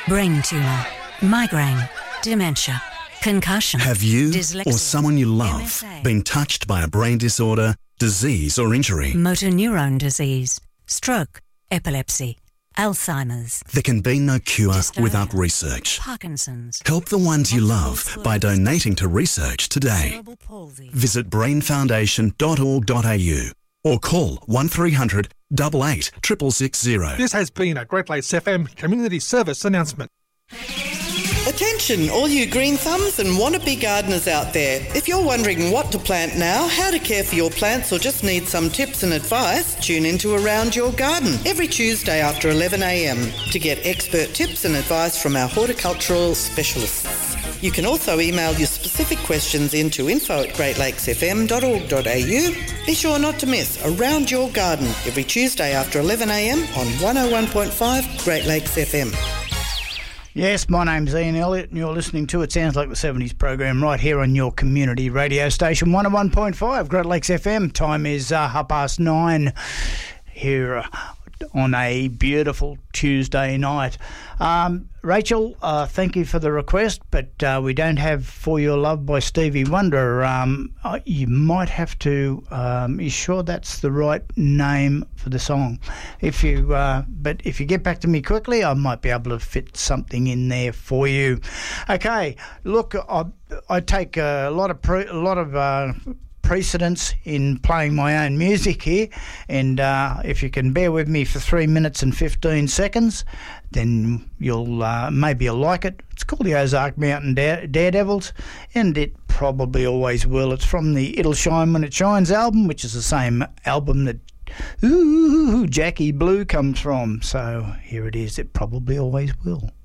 brain tumour, migraine, dementia, concussion. Have you dyslexia, or someone you love MSA, been touched by a brain disorder, disease or injury? motor neuron disease, stroke, epilepsy, Alzheimer's, There can be no cure Dystonia, without research. Parkinson's, Help the ones you love by donating to research today. cerebral palsy. Visit brainfoundation.org.au or call 1300 88 660. This has been a Great Lakes FM community service announcement. Attention, all you green thumbs and wannabe gardeners out there. If you're wondering what to plant now, how to care for your plants, or just need some tips and advice, tune into Around Your Garden every Tuesday after 11 a.m. to get expert tips and advice from our horticultural specialists. You can also email your specific questions into info@greatlakesfm.org.au. Be sure not to miss Around Your Garden every Tuesday after 11 a.m. on 101.5 Great Lakes FM. Yes, my name's Ian Elliott and you're listening to It Sounds Like the 70s program right here on your community radio station 101.5 Great Lakes FM. Time is 9:30 here on a beautiful Tuesday night. Rachel, thank you for the request, but we don't have For Your Love by Stevie Wonder. You might have to, you sure that's the right name for the song? But if you get back to me quickly, I might be able to fit something in there for you. Okay, look, I take a lot of precedence in playing my own music here, and if you can bear with me for 3 minutes and 15 seconds, then you'll maybe you'll like it. It's called the Ozark Mountain Daredevils, and it probably always will. It's from the It'll Shine When It Shines album, which is the same album that Jackie Blue comes from. So here it is. It probably always will.